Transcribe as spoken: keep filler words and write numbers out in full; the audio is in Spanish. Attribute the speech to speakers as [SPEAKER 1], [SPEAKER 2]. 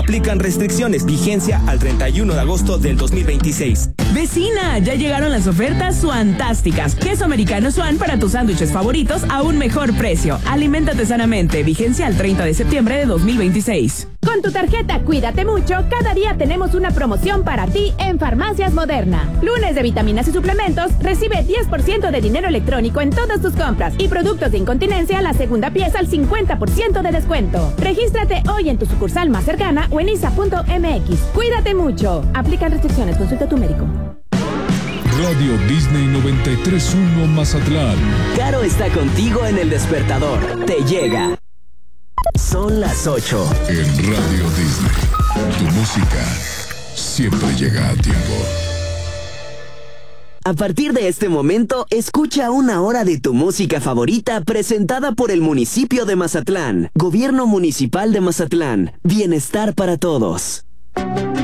[SPEAKER 1] Aplican restricciones. Vigencia al treinta y uno de agosto del dos mil veintiséis.
[SPEAKER 2] Vecina, ya llegaron las ofertas suantásticas. Queso americano Swan para tus sándwiches favoritos a un mejor precio. Aliméntate sanamente. Vigencia al treinta de septiembre de dos mil veintiséis.
[SPEAKER 3] Con tu tarjeta Cuídate Mucho, cada día tenemos una promoción para ti en Farmacias Moderna. Lunes de vitaminas y suplementos, recibe diez por ciento de dinero electrónico en todas tus compras y productos de incontinencia, la segunda pieza al cincuenta por ciento de descuento. Regístrate hoy en tu sucursal más cercana o en isa punto m x. Cuídate mucho. Aplican restricciones, consulta a tu médico.
[SPEAKER 4] Radio Disney noventa y tres punto uno Mazatlán.
[SPEAKER 5] Caro está contigo en el despertador. Te llega. Son las ocho.
[SPEAKER 4] En Radio Disney, tu música siempre llega a tiempo.
[SPEAKER 5] A partir de este momento, escucha una hora de tu música favorita presentada por el municipio de Mazatlán. Gobierno Municipal de Mazatlán. Bienestar para todos.